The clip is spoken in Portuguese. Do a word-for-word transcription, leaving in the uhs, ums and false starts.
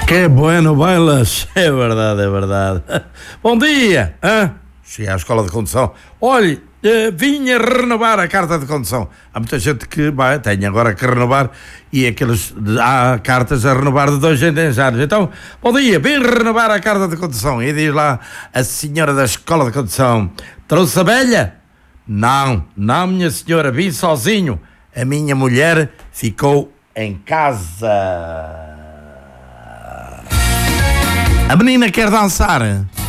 Que bueno bailas. É verdade, é verdade. Bom dia. Hã? Cheguei à escola de condução. Olhe, eh, vinha renovar a carta de condução. Há muita gente que vai, tem agora que renovar e aqueles, há cartas a renovar de dois em dez anos. Então, bom dia, vim renovar a carta de condução. E diz lá a senhora da escola de condução: trouxe a velha? Não, não, minha senhora, vim sozinho. A minha mulher ficou em casa. A menina quer dançar.